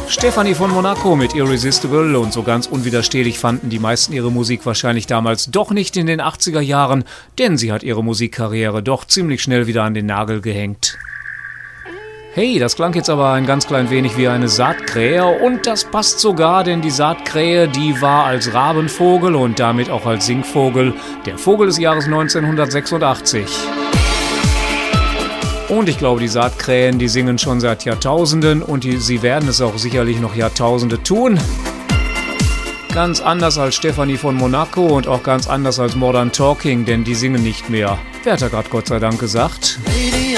Stefanie von Monaco mit Irresistible, und so ganz unwiderstehlich fanden die meisten ihre Musik wahrscheinlich damals doch nicht in den 80er Jahren, denn sie hat ihre Musikkarriere doch ziemlich schnell wieder an den Nagel gehängt. Hey, das klang jetzt aber ein ganz klein wenig wie eine Saatkrähe, und das passt sogar, denn die Saatkrähe, die war als Rabenvogel und damit auch als Singvogel der Vogel des Jahres 1986. Und ich glaube, die Saatkrähen, die singen schon seit Jahrtausenden, und sie werden es auch sicherlich noch Jahrtausende tun. Ganz anders als Stefanie von Monaco und auch ganz anders als Modern Talking, denn die singen nicht mehr. Wer hat da gerade Gott sei Dank gesagt?